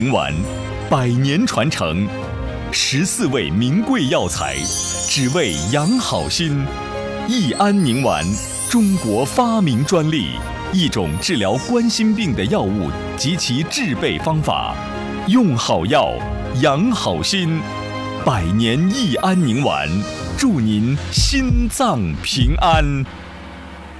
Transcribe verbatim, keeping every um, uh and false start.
宁丸，百年传承，十四味名贵药材，只为养好心。益安宁丸，中国发明专利，一种治疗冠心病的药物及其制备方法。用好药，养好心。百年益安宁丸，祝您心脏平安。